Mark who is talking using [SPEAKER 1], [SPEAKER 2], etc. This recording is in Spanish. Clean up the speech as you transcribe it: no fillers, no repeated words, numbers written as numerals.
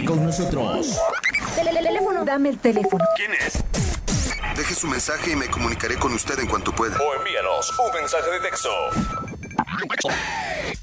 [SPEAKER 1] Comuníquese con nosotros.
[SPEAKER 2] Teléfono. Dame el teléfono.
[SPEAKER 3] ¿Quién es?
[SPEAKER 4] Deje su mensaje y me comunicaré con usted en cuanto pueda.
[SPEAKER 3] O envíanos un mensaje de texto.